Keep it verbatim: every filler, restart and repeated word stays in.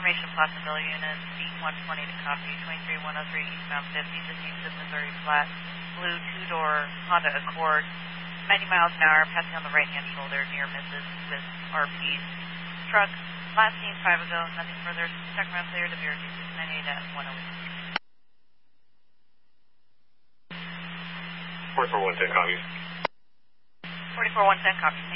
Information Placerville unit, seat one twenty to copy, twenty-three one oh three eastbound fifty, this east of Missouri Flat, blue two-door Honda Accord, ninety miles an hour, passing on the right-hand shoulder near Missus with R P's truck. Last seen five ago, nothing further. Check around clear to V R T six ninety-eight at one oh eight. forty-four one ten, copy. forty-four one ten, copy.